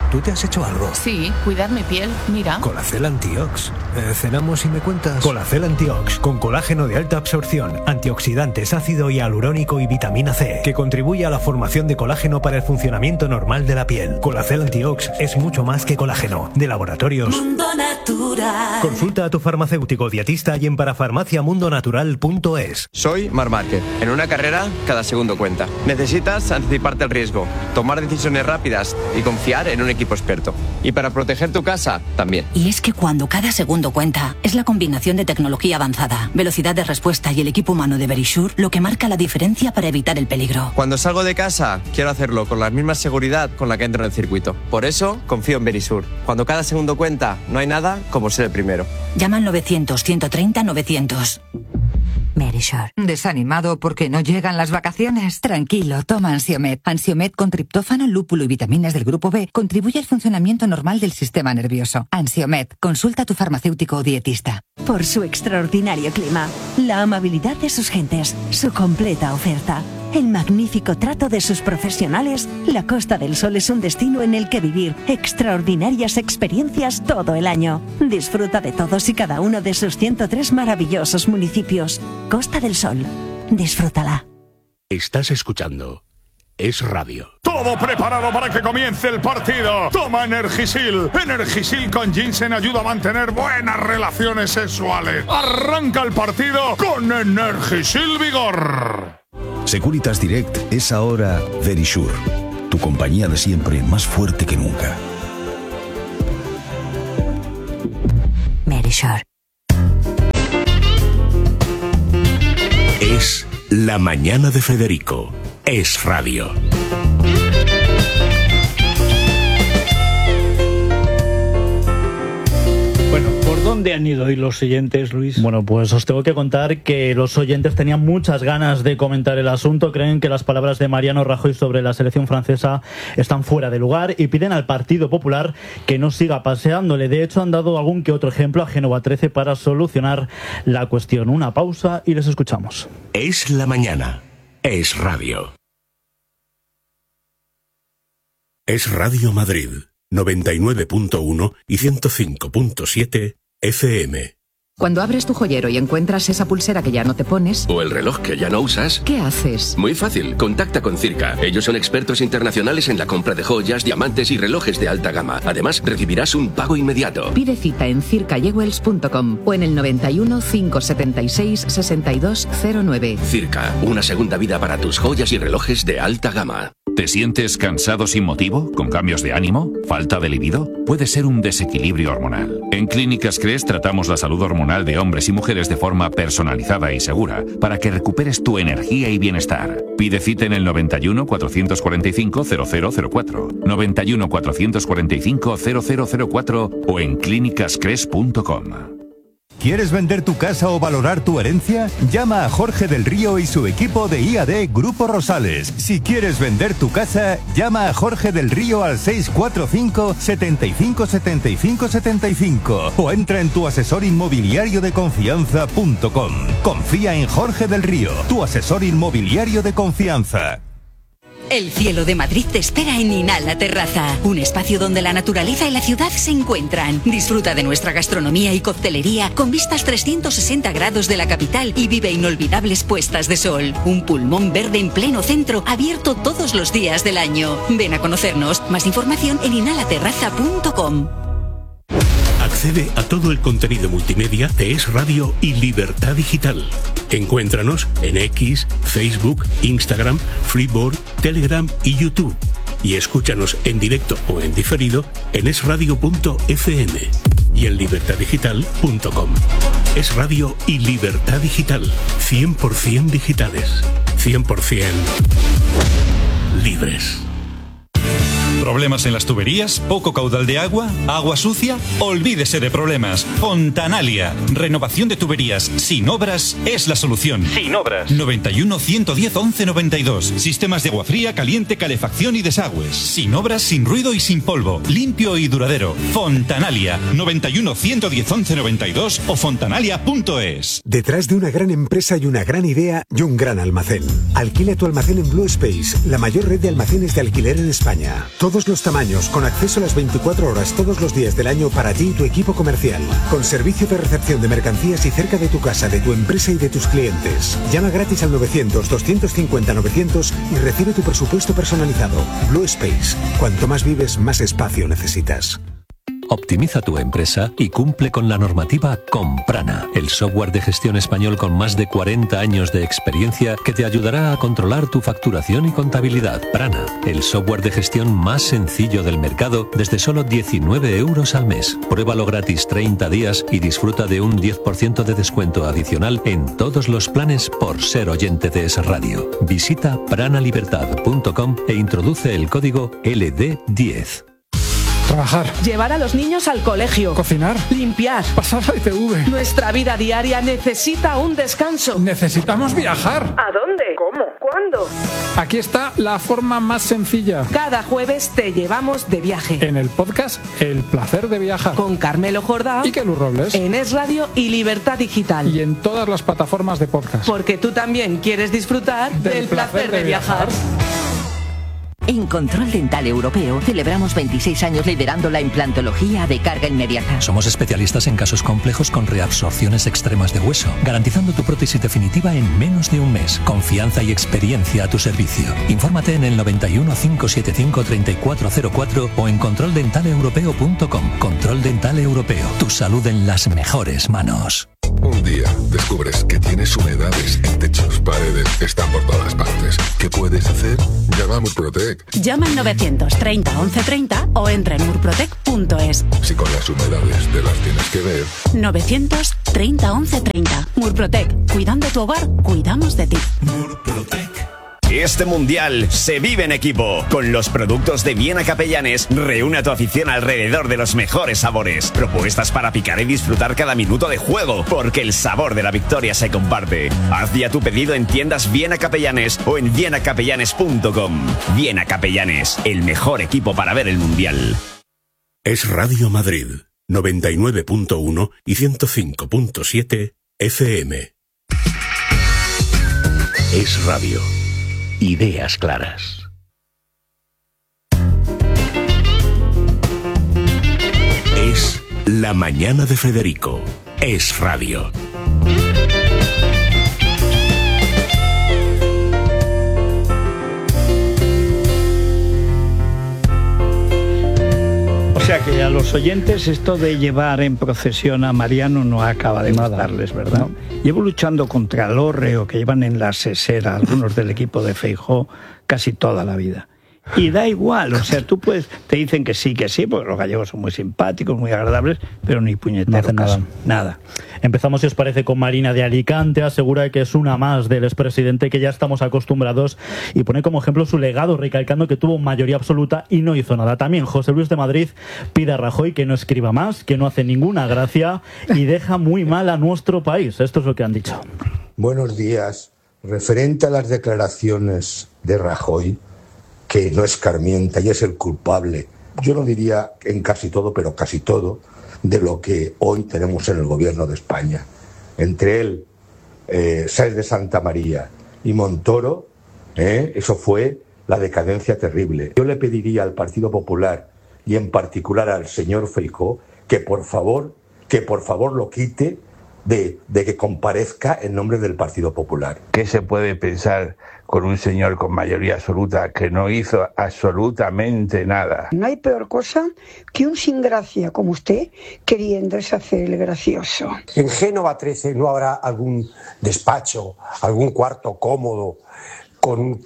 ¿Tú te has hecho algo? Sí, cuidar mi piel, mira. Colacel Antiox. ¿Cenamos y me cuentas? Colacel Antiox, con colágeno de alta absorción, antioxidantes, ácido hialurónico y vitamina C, que contribuye a la formación de colágeno para el funcionamiento normal de la piel. Colacel Antiox es mucho más que colágeno. De Laboratorios Mundo Natural. Consulta a tu farmacéutico dietista y en parafarmaciamundonatural.es. Soy Marc Márquez. En una carrera, cada segundo cuenta. Necesitas anticiparte al riesgo, tomar decisiones rápidas y confiar en un equipo experto. Y para proteger tu casa, también. Y es que cuando cada segundo cuenta, es la combinación de tecnología avanzada, velocidad de respuesta y el equipo humano de Verisure lo que marca la diferencia para evitar el peligro. Cuando salgo de casa, quiero hacerlo con la misma seguridad con la que entro en el circuito. Por eso, confío en Verisure. Cuando cada segundo cuenta, no hay nada como ser el primero. Llama al 900-130-900. Verisure. ¿Desanimado porque no llegan las vacaciones? Tranquilo, toma Ansiomed. Ansiomed con triptófano, lúpulo y vitaminas del grupo B contribuye al funcionamiento normal del sistema nervioso. Ansiomed, consulta a tu farmacéutico o dietista. Por su extraordinario clima, la amabilidad de sus gentes, su completa oferta, el magnífico trato de sus profesionales, la Costa del Sol es un destino en el que vivir extraordinarias experiencias todo el año. Disfruta de todos y cada uno de sus 103 maravillosos municipios. Costa del Sol. Disfrútala. Estás escuchando Es Radio. Todo preparado para que comience el partido. Toma Energisil. Energisil con ginseng ayuda a mantener buenas relaciones sexuales. Arranca el partido con Energisil Vigor. Securitas Direct es ahora Verisure, tu compañía de siempre más fuerte que nunca. Verisure. Es La Mañana de Federico. Es Radio. Bueno, ¿por dónde han ido hoy los oyentes, Luis? Bueno, pues os tengo que contar que los oyentes tenían muchas ganas de comentar el asunto. Creen que las palabras de Mariano Rajoy sobre la selección francesa están fuera de lugar y piden al Partido Popular que no siga paseándole. De hecho, han dado algún que otro ejemplo a Génova 13 para solucionar la cuestión. Una pausa y les escuchamos. Es la mañana. Es Radio. Es Radio Madrid. 99.1 y 105.7 FM. Cuando abres tu joyero y encuentras esa pulsera que ya no te pones... O el reloj que ya no usas... ¿Qué haces? Muy fácil, contacta con Circa. Ellos son expertos internacionales en la compra de joyas, diamantes y relojes de alta gama. Además, recibirás un pago inmediato. Pide cita en circajewels.com o en el 91 576 6209. Circa, una segunda vida para tus joyas y relojes de alta gama. ¿Te sientes cansado sin motivo? ¿Con cambios de ánimo? ¿Falta de libido? Puede ser un desequilibrio hormonal. En Clínicas Cres tratamos la salud hormonal de hombres y mujeres de forma personalizada y segura para que recuperes tu energía y bienestar. Pide cita en el 91 445 0004, 91 445 0004 o en clínicascres.com. ¿Quieres vender tu casa o valorar tu herencia? Llama a Jorge del Río y su equipo de IAD Grupo Rosales. Si quieres vender tu casa, llama a Jorge del Río al 645 75 75 75 o entra en tuasesorinmobiliariodeconfianza.com. Confía en Jorge del Río, tu asesor inmobiliario de confianza. El cielo de Madrid te espera en Inhala Terraza, un espacio donde la naturaleza y la ciudad se encuentran. Disfruta de nuestra gastronomía y coctelería con vistas 360 grados de la capital y vive inolvidables puestas de sol. Un pulmón verde en pleno centro, abierto todos los días del año. Ven a conocernos. Más información en inhalaterraza.com. Accede a todo el contenido multimedia de Es Radio y Libertad Digital. Encuéntranos en X, Facebook, Instagram, Freeboard, Telegram y YouTube. Y escúchanos en directo o en diferido en esradio.fm y en libertaddigital.com. Es Radio y Libertad Digital. 100% digitales. 100% libres. ¿Problemas en las tuberías? ¿Poco caudal de agua? ¿Agua sucia? Olvídese de problemas. Fontanalia. Renovación de tuberías sin obras es la solución. Sin obras. 91 110 11 92. Sistemas de agua fría, caliente, calefacción y desagües. Sin obras, sin ruido y sin polvo. Limpio y duradero. Fontanalia. 91 110 11 92 o fontanalia.es. Detrás de una gran empresa y una gran idea y un gran almacén. Alquila tu almacén en Blue Space, la mayor red de almacenes de alquiler en España. Todo todos los tamaños, con acceso a las 24 horas todos los días del año para ti y tu equipo comercial. Con servicio de recepción de mercancías y cerca de tu casa, de tu empresa y de tus clientes. Llama gratis al 900-250-900 y recibe tu presupuesto personalizado. Blue Space. Cuanto más vives, más espacio necesitas. Optimiza tu empresa y cumple con la normativa con Prana, el software de gestión español con más de 40 años de experiencia que te ayudará a controlar tu facturación y contabilidad. Prana, el software de gestión más sencillo del mercado desde solo 19 euros al mes. Pruébalo gratis 30 días y disfruta de un 10% de descuento adicional en todos los planes por ser oyente de Es Radio. Visita pranalibertad.com e introduce el código LD10. Trabajar. Llevar a los niños al colegio. Cocinar. Limpiar. Pasar la ITV. Nuestra vida diaria necesita un descanso. Necesitamos viajar. ¿A dónde? ¿Cómo? ¿Cuándo? Aquí está la forma más sencilla. Cada jueves te llevamos de viaje. En el podcast El Placer de Viajar. Con Carmelo Jordá y Kelu Robles. En Es Radio y Libertad Digital. Y en todas las plataformas de podcast. Porque tú también quieres disfrutar del placer de viajar. En Control Dental Europeo celebramos 26 años liderando la implantología de carga inmediata. Somos especialistas en casos complejos con reabsorciones extremas de hueso, garantizando tu prótesis definitiva en menos de un mes. Confianza y experiencia a tu servicio. Infórmate en el 91 575 3404 o en controldentaleeuropeo.com. Control Dental Europeo. Tu salud en las mejores manos. Un día descubres que tienes humedades en techos, paredes, están por todas partes. ¿Qué puedes hacer? Llama a Murprotec. Llama al 930 1130 o entra en murprotec.es. Si con las humedades te las tienes que ver. 930 1130. Murprotec. Cuidando tu hogar, cuidamos de ti. Murprotec. Este mundial se vive en equipo. Con los productos de Viena Capellanes, reúne a tu afición alrededor de los mejores sabores. Propuestas para picar y disfrutar cada minuto de juego, porque el sabor de la victoria se comparte. Haz ya tu pedido en tiendas Viena Capellanes o en vienacapellanes.com. Viena Capellanes, el mejor equipo para ver el mundial. Es Radio Madrid, 99.1 y 105.7 FM. Es Radio. Ideas claras. Es La Mañana de Federico. Es Radio. O sea que a los oyentes esto de llevar en procesión a Mariano no acaba de gustarles, ¿verdad? No. Llevo luchando contra el hórreo que llevan en la sesera algunos del equipo de Feijóo casi toda la vida. Y da igual, o sea, tú puedes, te dicen que sí, porque los gallegos son muy simpáticos, muy agradables, pero ni puñetero no caso, hacen nada. Empezamos, si os parece, con Marina de Alicante. Asegura que es una más del expresidente que ya estamos acostumbrados y pone como ejemplo su legado, recalcando que tuvo mayoría absoluta y no hizo nada. También José Luis de Madrid pide a Rajoy que no escriba más, que no hace ninguna gracia y deja muy mal a nuestro país. Esto es lo que han dicho. Buenos días. Referente a las declaraciones de Rajoy, que no escarmienta y es el culpable, yo no diría en casi todo, pero casi todo, de lo que hoy tenemos en el gobierno de España. Entre él, Sáenz de Santa María y Montoro, eso fue la decadencia terrible. Yo le pediría al Partido Popular y en particular al señor Feijóo que por favor lo quite de que comparezca en nombre del Partido Popular. ¿Qué se puede pensar con un señor con mayoría absoluta que no hizo absolutamente nada? No hay peor cosa que un sin gracia como usted queriéndose hacer el gracioso. En Génova 13 no habrá algún despacho, algún cuarto cómodo con un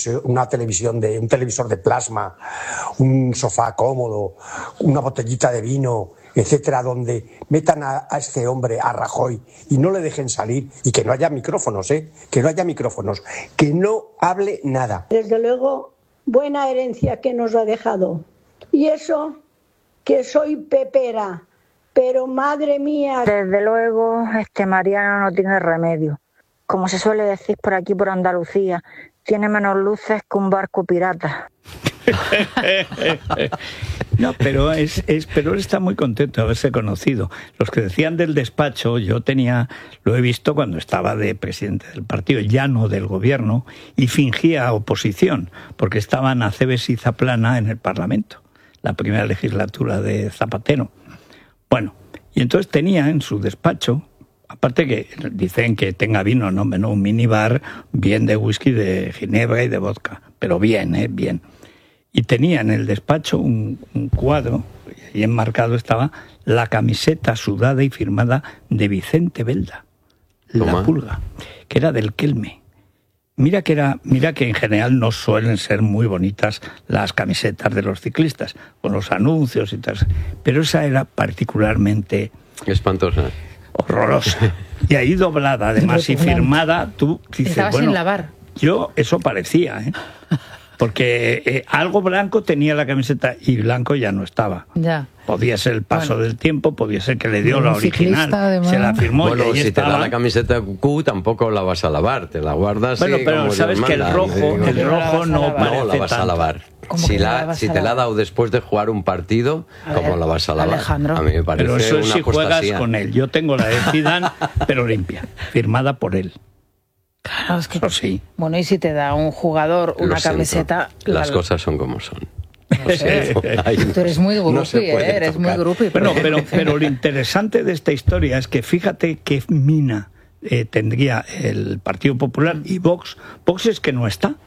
televisor de plasma, un sofá cómodo, una botellita de vino, etcétera, donde metan a este hombre, a Rajoy, y no le dejen salir, y que no haya micrófonos, que no haya micrófonos, que no hable nada. Desde luego, buena herencia que nos ha dejado. Y eso, que soy pepera, pero madre mía. Desde luego, Mariano no tiene remedio. Como se suele decir por aquí, por Andalucía, tiene menos luces que un barco pirata. No, pero él está muy contento de haberse conocido. Los que decían del despacho, lo he visto cuando estaba de presidente del partido, ya no del gobierno, y fingía oposición, porque estaban Acebes y Zaplana en el Parlamento, la primera legislatura de Zapatero. Bueno, y entonces tenía en su despacho, aparte que dicen que tenga vino, no, un minibar bien de whisky, de ginebra y de vodka, pero bien, bien. Y tenía en el despacho un cuadro, y enmarcado estaba la camiseta sudada y firmada de Vicente Belda, la Pulga, que era del Kelme. Mira que en general no suelen ser muy bonitas las camisetas de los ciclistas, con los anuncios y tal, pero esa era particularmente espantosa, horrorosa. Y ahí doblada, además, y firmada, tú dices, estabas sin lavar. Eso parecía, porque algo blanco tenía la camiseta y blanco ya no estaba. Ya. Podía ser el paso del tiempo, podía ser que le dio la original, se la firmó. Bueno, y ahí si estaba. te da la camiseta Q tampoco la vas a lavar, te la guardas. Bueno, pero como sabes que el rojo no parece la vas a lavar. Si te la ha dado después de jugar un partido, ¿cómo la vas a lavar? Alejandro. A mí me parece pero eso es si apostasía. Juegas con él. Yo tengo la de Zidane, pero limpia, firmada por él. Claro, es que, eso sí. Bueno, y si te da un jugador una camiseta... Las cosas son como son. No sé. Tú eres muy groupie, eres muy groupie. Bueno, pero lo interesante de esta historia es que fíjate qué mina tendría el Partido Popular y Vox. Vox es que no está.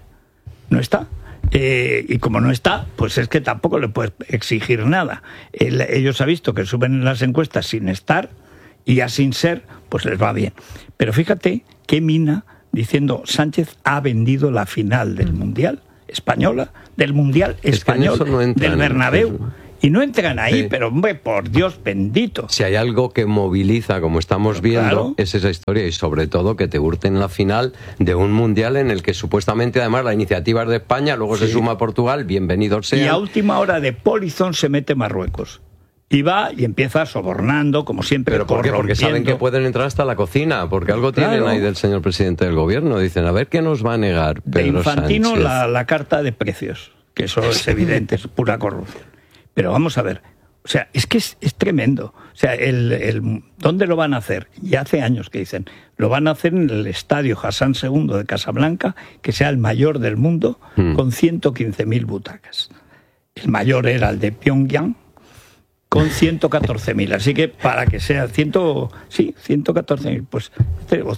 Y como no está, pues es que tampoco le puedes exigir nada. Ellos han visto que suben en las encuestas sin estar y ya sin ser, pues les va bien. Pero fíjate qué mina diciendo Sánchez ha vendido la final del Mundial española, del Mundial español, del Bernabéu. Y no entran ahí, pero hombre, por Dios bendito. Si hay algo que moviliza, como estamos viendo, claro, es esa historia, y sobre todo que te hurten la final de un mundial en el que supuestamente además la iniciativa es de España, luego se suma Portugal, bienvenidos sean. Y a última hora de polizón se mete Marruecos. Y va y empieza sobornando, como siempre. ¿Pero por qué? Porque saben que pueden entrar hasta la cocina, porque algo tienen ahí del señor presidente del gobierno. Dicen, a ver qué nos va a negar Pedro Infantino Sánchez. La carta de precios, que eso es evidente, es pura corrupción. Pero vamos a ver, o sea, es que es tremendo. O sea, ¿dónde lo van a hacer? Ya hace años que dicen, lo van a hacer en el estadio Hassan II de Casablanca, que sea el mayor del mundo, con 115.000 butacas. El mayor era el de Pyongyang, con 114.000. Así que para que sea 114.000, pues, o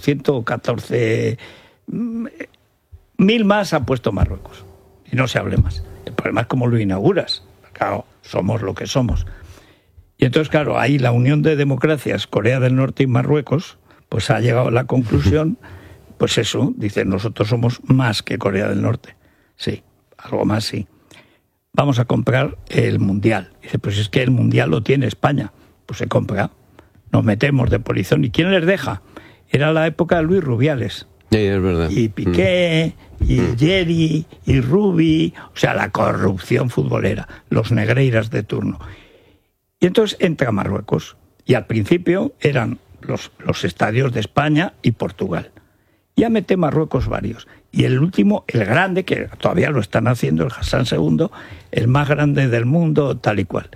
114.000 más ha puesto Marruecos. Y no se hable más. El problema es cómo lo inauguras. Claro, somos lo que somos. Y entonces, claro, ahí la Unión de Democracias, Corea del Norte y Marruecos, pues ha llegado a la conclusión, pues eso, dicen, nosotros somos más que Corea del Norte. Sí, algo más sí. Vamos a comprar el Mundial. Dice, pues es que el Mundial lo tiene España. Pues se compra. Nos metemos de polizón. ¿Y quién les deja? Era la época de Luis Rubiales. Sí, es verdad. Y Piqué, y Jerry, y Rubi, o sea, la corrupción futbolera, los negreiras de turno. Y entonces entra Marruecos. Y al principio eran los estadios de España y Portugal. Ya mete Marruecos varios. Y el último, el grande, que todavía lo están haciendo, el Hassan II, el más grande del mundo, tal y cual.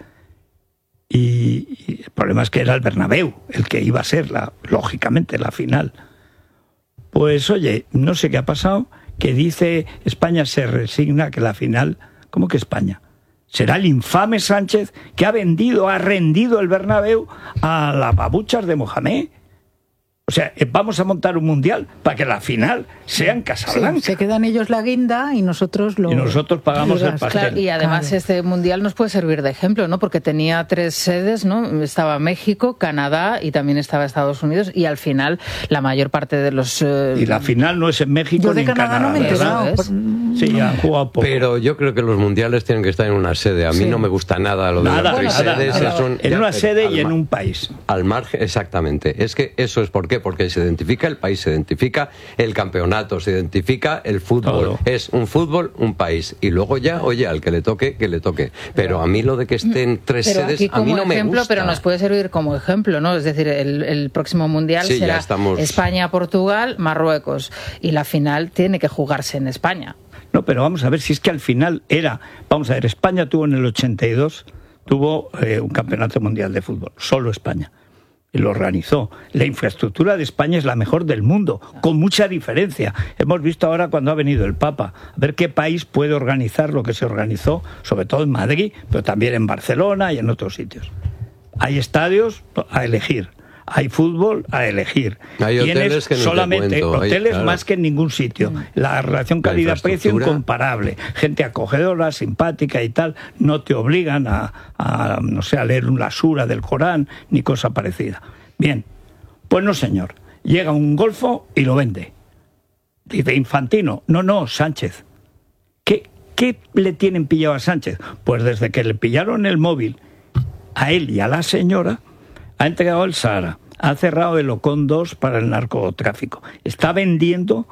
Y el problema es que era el Bernabéu, el que iba a ser, lógicamente, la final. Pues oye, no sé qué ha pasado, que dice España se resigna que la final... ¿Cómo que España? ¿Será el infame Sánchez que ha rendido el Bernabéu a las babuchas de Mohamed? O sea, vamos a montar un mundial para que la final sea en Casablanca. Sí, se quedan ellos la guinda y nosotros pagamos el pastel. Claro, y además este mundial nos puede servir de ejemplo, ¿no? Porque tenía 3 sedes, ¿no? Estaba México, Canadá y también estaba Estados Unidos, y al final la mayor parte de los... Y la final no es en México ni en Canadá. No me he enterado. Sí, han jugado poco. Pero yo creo que los mundiales tienen que estar en una sede. A mí no me gusta nada lo de las sedes. En una sede y en un país. Al margen, exactamente. Es que eso es por qué. Porque se identifica el país, se identifica el campeonato, se identifica el fútbol. Todo. Es un fútbol, un país. Y luego ya, oye, al que le toque, que le toque. Pero a mí lo de que estén 3 sedes, a mí no me gusta. Pero nos puede servir como ejemplo, ¿no? Es decir, el próximo mundial será España, Portugal, Marruecos. Y la final tiene que jugarse en España. No, pero vamos a ver si es que al final vamos a ver, España tuvo en el 82, un campeonato mundial de fútbol, solo España. Y lo organizó. La infraestructura de España es la mejor del mundo, con mucha diferencia. Hemos visto ahora cuando ha venido el Papa, a ver qué país puede organizar lo que se organizó, sobre todo en Madrid, pero también en Barcelona y en otros sitios. Hay estadios a elegir. Hay fútbol a elegir. Hay hoteles que no solamente te cuento. hoteles claro. más que en ningún sitio. La relación calidad-precio incomparable. Gente acogedora, simpática y tal. No te obligan a leer una sura del Corán ni cosa parecida. Bien, pues no señor. Llega un golfo y lo vende. Dice Infantino. No, Sánchez. ¿Qué le tienen pillado a Sánchez? Pues desde que le pillaron el móvil a él y a la señora, ha entregado el Sahara, ha cerrado el Ocon 2 para el narcotráfico, está vendiendo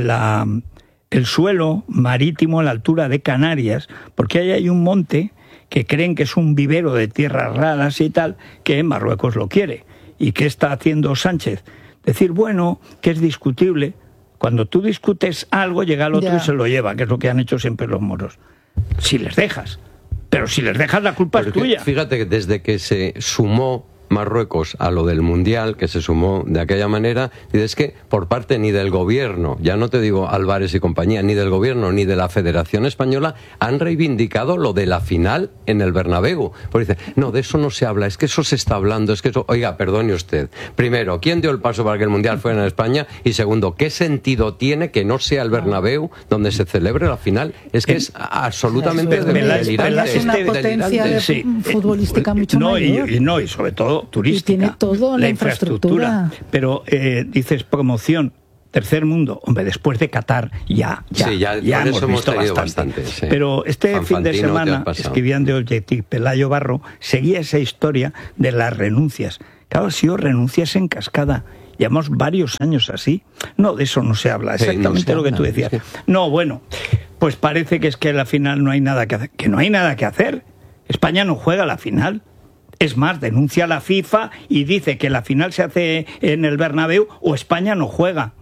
el suelo marítimo a la altura de Canarias, porque ahí hay un monte que creen que es un vivero de tierras raras y tal, que Marruecos lo quiere. ¿Y qué está haciendo Sánchez? Decir, bueno, que es discutible. Cuando tú discutes algo, llega el otro y se lo lleva, que es lo que han hecho siempre los moros. Si les dejas. Pero si les dejas, la culpa es tuya. Fíjate que desde que se sumó Marruecos a lo del Mundial, que se sumó de aquella manera, y es que por parte ni del gobierno, ya no te digo Álvarez y compañía, ni del gobierno ni de la Federación Española han reivindicado lo de la final en el Bernabéu. Porque dice, no, de eso no se habla, es que eso se está hablando, es que eso... Oiga, perdone usted. Primero, ¿quién dio el paso para que el Mundial fuera en España? Y segundo, ¿qué sentido tiene que no sea el Bernabéu donde se celebre la final? Es que es absolutamente delirante. Es una potencia futbolística mucho mayor. Y sobre todo turística. Y tiene todo la infraestructura. Pero dices promoción, tercer mundo, hombre, después de Qatar ya hemos visto bastante. Sí. Pero fin de semana escribían de Objective Pelayo Barro, seguía esa historia de las renuncias. Claro, ha sido renuncias en cascada. Llevamos varios años así. No, de eso no se habla, exactamente lo que tú decías. No, bueno, pues parece que es que a la final no hay nada que hacer. Que no hay nada que hacer. España no juega la final. Es más, denuncia a la FIFA y dice que la final se hace en el Bernabéu o España no juega.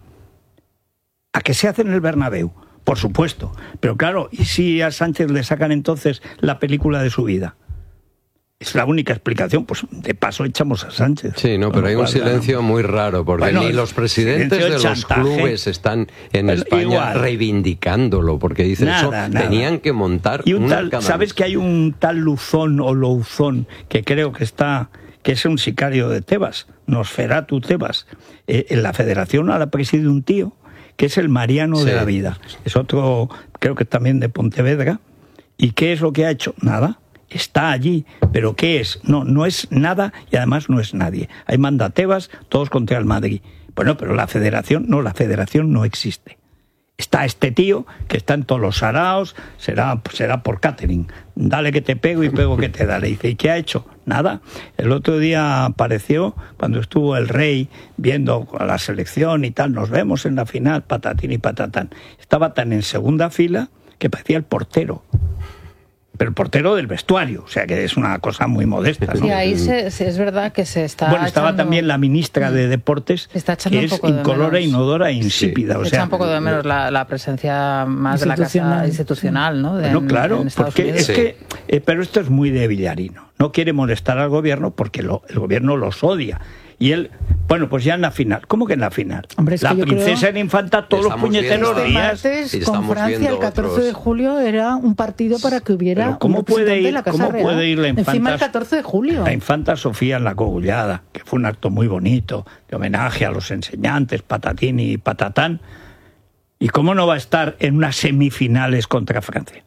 ¿A qué se hace en el Bernabéu? Por supuesto. Pero claro, ¿y si a Sánchez le sacan entonces la película de su vida? Es la única explicación, pues de paso echamos a Sánchez. Sí, no, pero hay un silencio muy raro, porque ni los presidentes de los clubes están en España reivindicándolo, porque dicen nada. Tenían que montar y ¿sabes que hay un tal Luzón o Louzón que creo que es un sicario de Tebas, Nosferatu Tebas? En la federación ahora preside un tío que es el Mariano de la Vida. Es otro, creo que también de Pontevedra. ¿Y qué es lo que ha hecho? Nada. Está allí, pero ¿qué es? No es nada y además no es nadie. Hay mandatebas, todos contra el Madrid. Bueno, pero la federación no existe. Está este tío que está en todos los saraos, será por catering. Dale que te pego y pego que te da. Le dice, ¿y qué ha hecho? Nada. El otro día apareció cuando estuvo el rey viendo a la selección y tal, nos vemos en la final, patatín y patatán. Estaba tan en segunda fila que parecía el portero. Pero el portero del vestuario, o sea que es una cosa muy modesta, ¿no? Y ahí es verdad que se está estaba también la ministra de Deportes, que es incolora, inodora e insípida. O sea, echa un poco de menos la presencia más de la casa institucional, ¿no? Claro, en porque Unidos. Es que... pero esto es muy de Villarino. No quiere molestar al gobierno porque el gobierno los odia. Y él, bueno, pues ya en la final. ¿Cómo que en la final? Hombre, es la que princesa en infanta todos los puñeteros días. Martes, con Francia, el 14 de julio era un partido para que hubiera ¿cómo puede ir la infanta? Encima el 14 de julio. La infanta Sofía en la Cogullada, que fue un acto muy bonito, de homenaje a los enseñantes, patatín y patatán. ¿Y cómo no va a estar en unas semifinales contra Francia?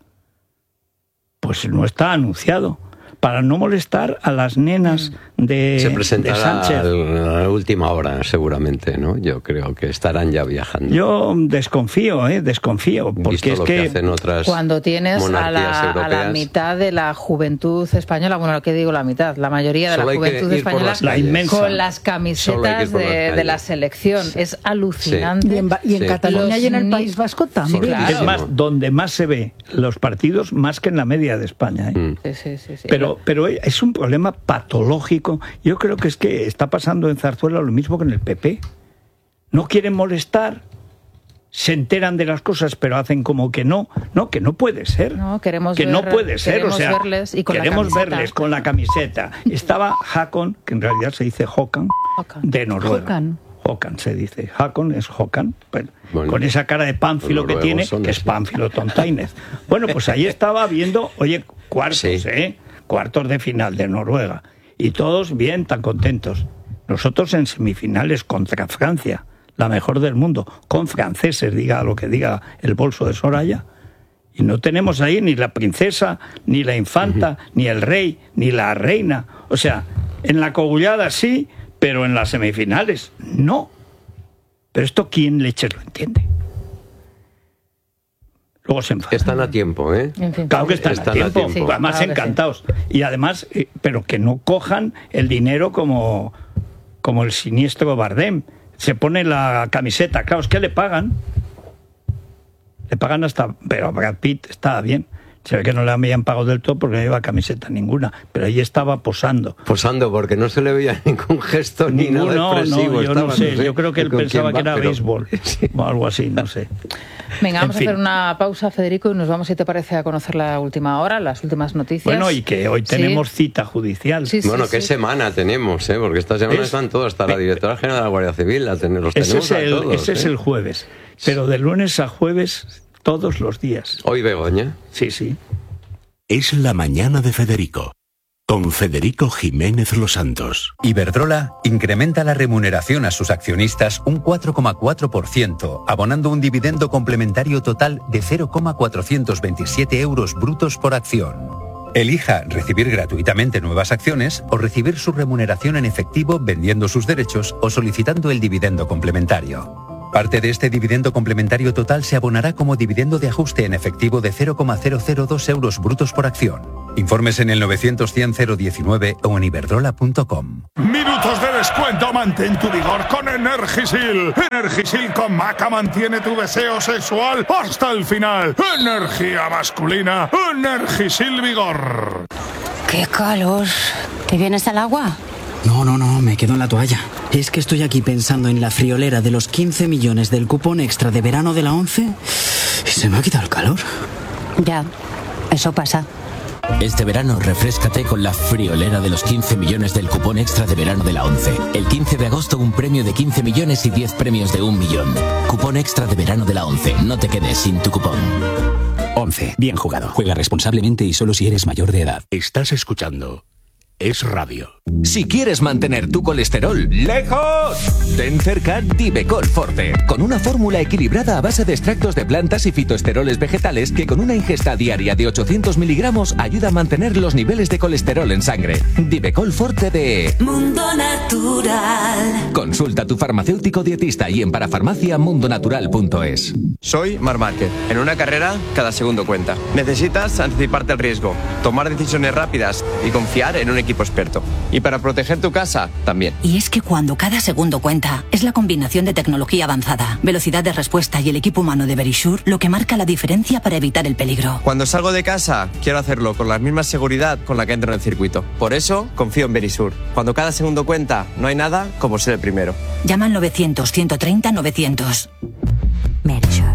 Pues no está anunciado. Para no molestar a las nenas de Se presentará de Sánchez. A la última hora, seguramente, ¿no? Yo creo que estarán ya viajando. Yo desconfío, porque es que hacen otras cuando tienes a la mitad de la juventud española, bueno, ¿qué digo la mitad? La mayoría de la juventud española con las camisetas de la selección. Es alucinante. Sí. Y en Cataluña y en el País Vasco también. Sí, claro. Es más, donde más se ve los partidos, más que en la media de España. Sí. Pero es un problema patológico. Yo creo que es que está pasando en Zarzuela lo mismo que en el PP. No quieren molestar se enteran de las cosas, pero hacen como que no puede ser. No, queremos verles y con queremos verles con la camiseta. Estaba Håkon, que en realidad se dice Håkan, de Noruega. Håkan se dice. Håkon es Håkan, bueno, con esa cara de pánfilo que tiene, que es Pánfilo Tontainez. Bueno, pues ahí estaba viendo, cuartos de final de Noruega. Y todos bien, tan contentos. Nosotros en semifinales contra Francia, la mejor del mundo, con franceses, diga lo que diga el bolso de Soraya, y no tenemos ahí ni la princesa, ni la infanta, ni el rey, ni la reina. O sea, en la cogullada sí, pero en las semifinales no. Pero esto, ¿quién leches lo entiende? Luego se enfadan. Están a tiempo, ¿eh? Claro que están a tiempo. Sí, además claro, encantados. Sí. Y además, pero que no cojan el dinero como el siniestro Bardem. Se pone la camiseta. Claro, es que le pagan. Le pagan hasta... Pero Brad Pitt estaba bien. Se ve que no le habían pagado del todo porque no lleva camiseta ninguna. Pero ahí estaba posando. Posando, porque no se le veía ningún gesto ni nada expresivo. No, yo no sé. Yo creo que él pensaba que era béisbol. Sí. O algo así, no sé. Venga, vamos a hacer una pausa, Federico, y nos vamos, si te parece, a conocer la última hora, las últimas noticias. Bueno, y que hoy tenemos cita judicial. Bueno, ¿qué semana tenemos? Porque esta semana están todos, hasta la directora general de la Guardia Civil, los tenemos a todos. Ese es el jueves, pero de lunes a jueves, todos los días. ¿Hoy Begoña? Sí. Es la mañana de Federico, con Federico Jiménez Los Santos. Iberdrola incrementa la remuneración a sus accionistas un 4,4%, abonando un dividendo complementario total de 0,427 euros brutos por acción. Elija recibir gratuitamente nuevas acciones o recibir su remuneración en efectivo vendiendo sus derechos o solicitando el dividendo complementario. Parte de este dividendo complementario total se abonará como dividendo de ajuste en efectivo de 0,002 euros brutos por acción. Informes en el 900-100-019 o en iberdrola.com. Minutos de descuento, mantén tu vigor con Energisil. Energisil con Maca mantiene tu deseo sexual hasta el final. Energía masculina, Energisil Vigor. ¡Qué calor! ¿Te vienes al agua? No, me quedo en la toalla. Es que estoy aquí pensando en la friolera de los 15 millones del cupón extra de verano de la 11 y se me ha quitado el calor. Ya, eso pasa. Este verano refréscate con la friolera de los 15 millones del cupón extra de verano de la 11. El 15 de agosto un premio de 15 millones y 10 premios de 1 millón. Cupón extra de verano de la 11. No te quedes sin tu cupón. 11. Bien jugado. Juega responsablemente y solo si eres mayor de edad. Estás escuchando Es Radio. Si quieres mantener tu colesterol lejos, ten cerca Divecol Forte, con una fórmula equilibrada a base de extractos de plantas y fitoesteroles vegetales que con una ingesta diaria de 800 miligramos ayuda a mantener los niveles de colesterol en sangre. Divecol Forte de Mundo Natural. Consulta a tu farmacéutico dietista y en parafarmaciamundonatural.es. Soy Marc Márquez. En una carrera, cada segundo cuenta. Necesitas anticiparte al riesgo, tomar decisiones rápidas y confiar en un equipo experto. Y para proteger tu casa, también. Y es que cuando cada segundo cuenta, es la combinación de tecnología avanzada, velocidad de respuesta y el equipo humano de Verisure lo que marca la diferencia para evitar el peligro. Cuando salgo de casa, quiero hacerlo con la misma seguridad con la que entro en el circuito. Por eso, confío en Verisure. Cuando cada segundo cuenta, no hay nada como ser el primero. Llama al 900-130-900. Verisure.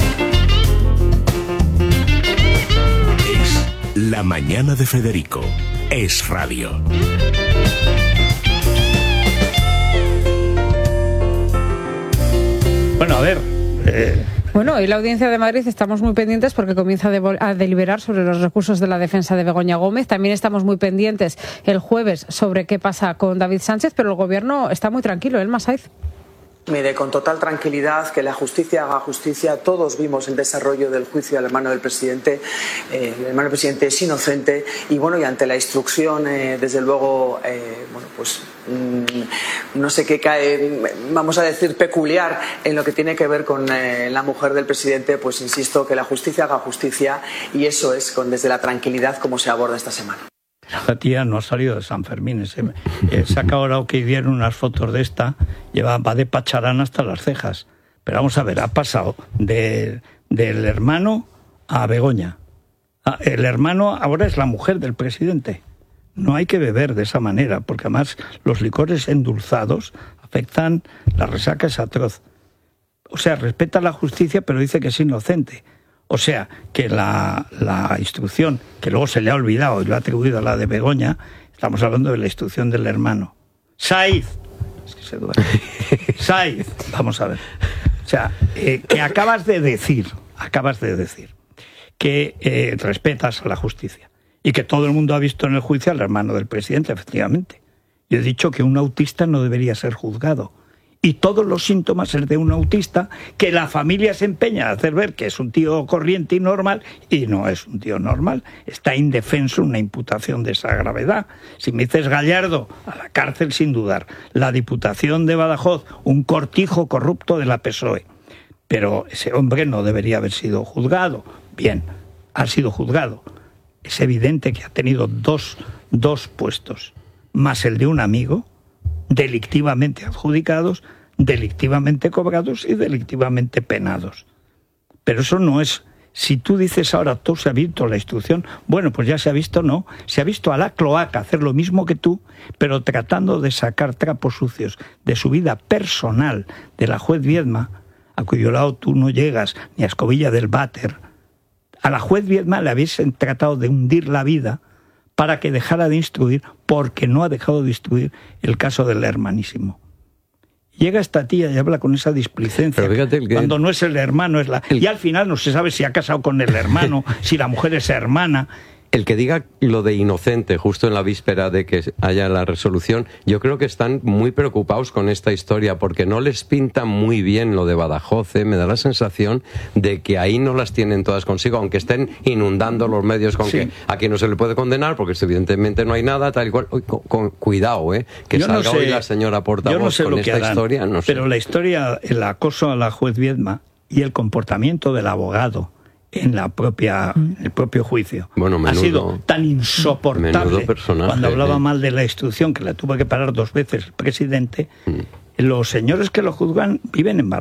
Es la mañana de Federico. Es Radio. Bueno, a ver. Bueno, hoy la Audiencia de Madrid estamos muy pendientes porque comienza a deliberar sobre los recursos de la defensa de Begoña Gómez. También estamos muy pendientes el jueves sobre qué pasa con David Sánchez, pero el Gobierno está muy tranquilo. Elma Saiz. Mire, con total tranquilidad, que la justicia haga justicia. Todos vimos el desarrollo del juicio al hermano del presidente. El hermano del presidente es inocente y bueno, y ante la instrucción, desde luego, no sé qué cae, vamos a decir, peculiar en lo que tiene que ver con la mujer del presidente, pues insisto, que la justicia haga justicia y eso es desde la tranquilidad como se aborda esta semana. Esta tía no ha salido de San Fermín. Saca ahora que dieron unas fotos de esta, va de pacharán hasta las cejas. Pero vamos a ver, ha pasado del hermano a Begoña. El hermano ahora es la mujer del presidente. No hay que beber de esa manera, porque además los licores endulzados afectan, la resaca es atroz. O sea, respeta la justicia, pero dice que es inocente. O sea, que la instrucción, que luego se le ha olvidado y lo ha atribuido a la de Begoña, estamos hablando de la instrucción del hermano. Saiz. Es que se duerme. Saiz. Vamos a ver. O sea, que acabas de decir que respetas a la justicia y que todo el mundo ha visto en el juicio al hermano del presidente, efectivamente. Yo he dicho que un autista no debería ser juzgado. Y todos los síntomas es de un autista que la familia se empeña a hacer ver que es un tío corriente y normal, y no es un tío normal. Está indefenso una imputación de esa gravedad. Si me dices Gallardo, a la cárcel sin dudar. La Diputación de Badajoz, un cortijo corrupto de la PSOE. Pero ese hombre no debería haber sido juzgado. Bien, ha sido juzgado. Es evidente que ha tenido dos puestos, más el de un amigo, delictivamente adjudicados, delictivamente cobrados y delictivamente penados. Pero eso no es... Si tú dices ahora, tú se ha visto la instrucción, bueno, pues ya se ha visto, no. Se ha visto a la cloaca hacer lo mismo que tú, pero tratando de sacar trapos sucios de su vida personal, de la juez Viedma, a cuyo lado tú no llegas, ni a escobilla del váter. A la juez Viedma le habéis tratado de hundir la vida para que dejara de instruir, porque no ha dejado de instruir el caso del hermanísimo. Llega esta tía y habla con esa displicencia, cuando no es el hermano, es la... Y al final no se sabe si ha casado con el hermano, si la mujer es hermana... El que diga lo de inocente justo en la víspera de que haya la resolución, yo creo que están muy preocupados con esta historia porque no les pinta muy bien lo de Badajoz. Me da la sensación de que ahí no las tienen todas consigo, aunque estén inundando los medios con que aquí no se le puede condenar porque evidentemente no hay nada, tal y cual. Cuidado, que yo salga hoy la señora portavoz con esta historia. No sé. Pero la historia, el acoso a la juez Viedma y el comportamiento del abogado en el propio juicio ha sido tan insoportable cuando hablaba mal de la instrucción que la tuvo que parar 2 veces el presidente. Los señores que lo juzgan viven en Barcelona.